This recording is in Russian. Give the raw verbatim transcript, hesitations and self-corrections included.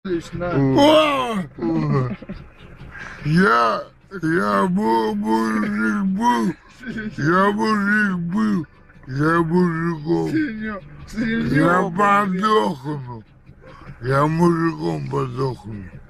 О! Я, я был мужик был, я мужик был, я мужиком, я подохну, я мужиком подохну.